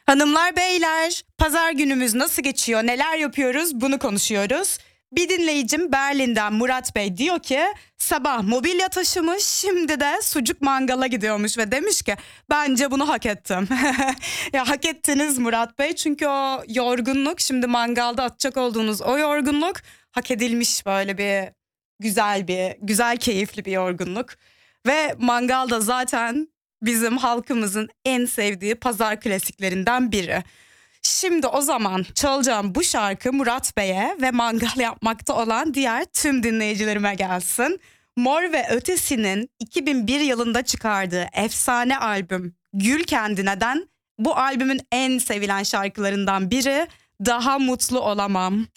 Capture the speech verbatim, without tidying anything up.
Hanımlar beyler, pazar günümüz nasıl geçiyor, neler yapıyoruz bunu konuşuyoruz. Bir dinleyicim Berlin'den Murat Bey diyor ki sabah mobilya taşımış, şimdi de sucuk mangala gidiyormuş ve demiş ki bence bunu hak ettim. Ya hak ettiniz Murat Bey, çünkü o yorgunluk, şimdi mangalda atacak olduğunuz o yorgunluk hak edilmiş, böyle bir güzel bir güzel keyifli bir yorgunluk. Ve mangalda zaten bizim halkımızın en sevdiği pazar klasiklerinden biri. Şimdi o zaman çalacağım bu şarkı Murat Bey'e ve mangal yapmakta olan diğer tüm dinleyicilerime gelsin. Mor ve Ötesi'nin iki bin bir yılında çıkardığı efsane albüm Gül Kendine'den bu albümün en sevilen şarkılarından biri Daha Mutlu Olamam.